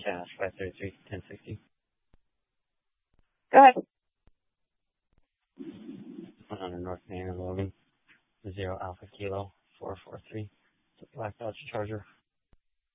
Dash 533-1060. Go ahead. 100 North Main and Logan. 0 Alpha Kilo 443. It's a black Dodge Charger.